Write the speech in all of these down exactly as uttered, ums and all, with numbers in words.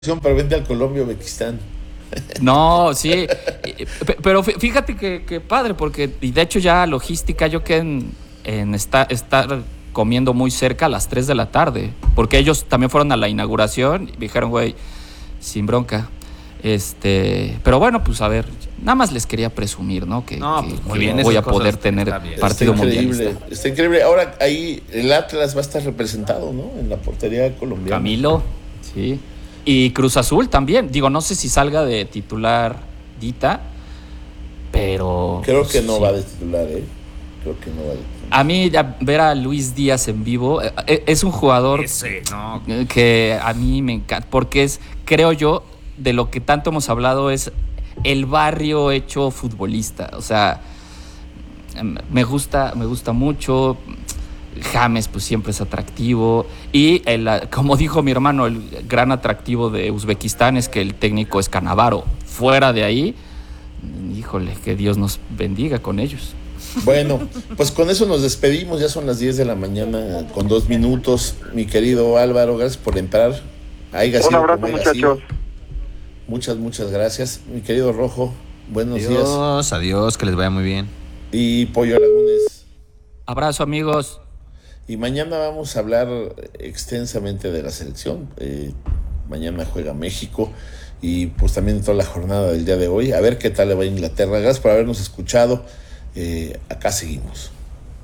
Pero vende al Colombia, Uzbekistán. No, sí, pero fíjate que, que padre, porque y de hecho ya logística yo quedé en, en estar, estar comiendo muy cerca a las tres de la tarde, porque ellos también fueron a la inauguración y dijeron, güey, sin bronca. Este, pero bueno, pues a ver, nada más les quería presumir, ¿no? Que, no, que, pues muy que bien, voy a poder tener partido mundialista. Está increíble. Ahora ahí el Atlas va a estar representado, ¿no? En la portería colombiana. Camilo, sí. Y Cruz Azul también. Digo, no sé si salga de titular Dita, pero... Creo que no sí. va de titular, ¿eh? Creo que no va de titular. A mí ya ver a Luis Díaz en vivo, es un jugador Ese, no. que a mí me encanta, porque es, creo yo, de lo que tanto hemos hablado, es el barrio hecho futbolista. O sea, me gusta, me gusta mucho... James pues siempre es atractivo y el, como dijo mi hermano, el gran atractivo de Uzbekistán es que el técnico es Cannavaro. Fuera de ahí, híjole, que Dios nos bendiga con ellos. Bueno, pues con eso nos despedimos, ya son las diez de la mañana con dos minutos. Mi querido Álvaro, gracias por entrar. Un abrazo, muchachos. Muchas, muchas gracias. Mi querido Rojo, buenos adiós, días. Adiós, adiós, que les vaya muy bien. Y Pollo Lagunes. Abrazo, amigos. Y mañana vamos a hablar extensamente de la selección. Eh, mañana juega México y pues también toda la jornada del día de hoy. A ver qué tal le va a Inglaterra. Gracias por habernos escuchado. Eh, acá seguimos.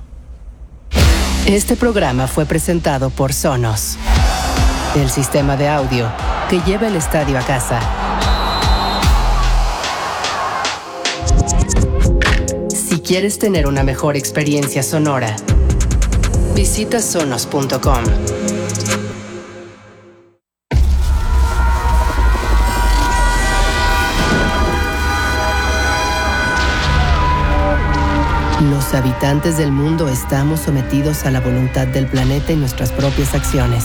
Este programa fue presentado por Sonos, el sistema de audio que lleva el estadio a casa. Si quieres tener una mejor experiencia sonora, visita sonos punto com. Los habitantes del mundo estamos sometidos a la voluntad del planeta y nuestras propias acciones.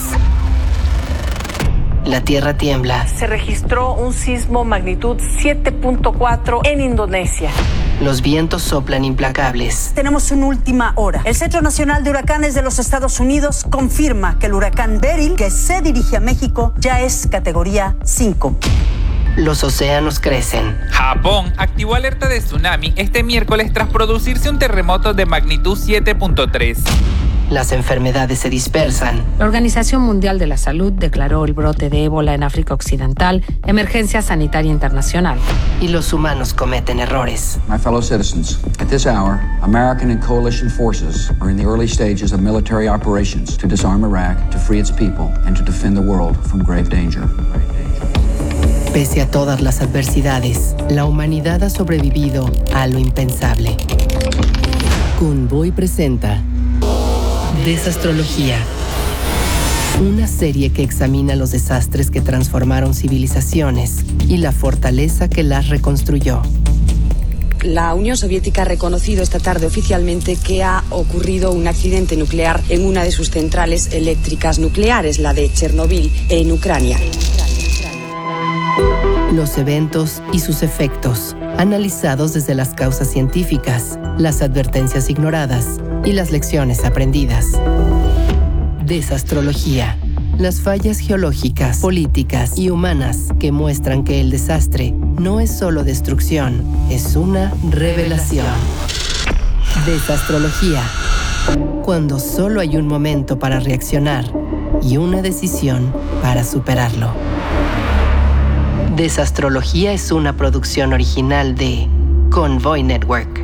La Tierra tiembla. Se registró un sismo magnitud siete punto cuatro en Indonesia. Los vientos soplan implacables. Tenemos una última hora. El Centro Nacional de Huracanes de los Estados Unidos confirma que el huracán Beryl, que se dirige a México, ya es categoría cinco. Los océanos crecen. Japón activó alerta de tsunami este miércoles tras producirse un terremoto de magnitud siete punto tres. Las enfermedades se dispersan. La Organización Mundial de la Salud declaró el brote de ébola en África Occidental emergencia sanitaria internacional. Y los humanos cometen errores. My fellow citizens, at this hour, American and coalition forces are in the early stages of military operations to disarm Iraq, to free its people, and to defend the world from grave danger. Pese a todas las adversidades, la humanidad ha sobrevivido a lo impensable. Convoy presenta Desastrología, una serie que examina los desastres que transformaron civilizaciones y la fortaleza que las reconstruyó. La Unión Soviética ha reconocido esta tarde oficialmente que ha ocurrido un accidente nuclear en una de sus centrales eléctricas nucleares, la de Chernobyl, en Ucrania. Los eventos y sus efectos, analizados desde las causas científicas, las advertencias ignoradas y las lecciones aprendidas. Desastrología. Las fallas geológicas, políticas y humanas que muestran que el desastre no es solo destrucción, es una revelación. Desastrología. Cuando solo hay un momento para reaccionar y una decisión para superarlo. Desastrología es una producción original de Convoy Network.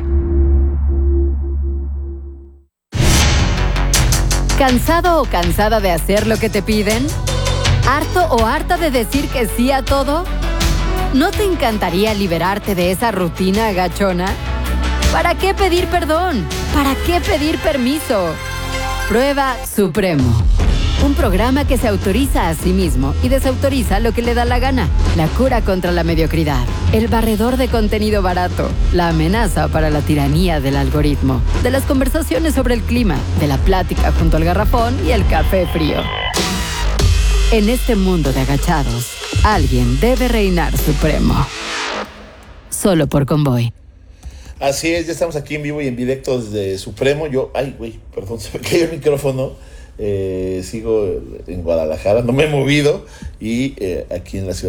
¿Cansado o cansada de hacer lo que te piden? ¿Harto o harta de decir que sí a todo? ¿No te encantaría liberarte de esa rutina agachona? ¿Para qué pedir perdón? ¿Para qué pedir permiso? Prueba Supremo. Un programa que se autoriza a sí mismo y desautoriza lo que le da la gana. La cura contra la mediocridad. El barredor de contenido barato. La amenaza para la tiranía del algoritmo. De las conversaciones sobre el clima. De la plática junto al garrafón y el café frío. En este mundo de agachados, alguien debe reinar supremo. Solo por Convoy. Así es, ya estamos aquí en vivo y en directo desde Supremo. Yo, ay, güey, perdón, se me cayó el micrófono. Eh, sigo en Guadalajara, no me he movido y eh, aquí en la ciudad